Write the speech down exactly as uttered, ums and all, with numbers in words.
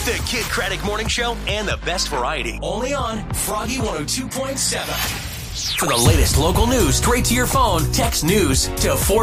The Kid Craddock Morning Show and the best variety. Only on Froggy one oh two point seven. For the latest local news straight to your phone, text news to four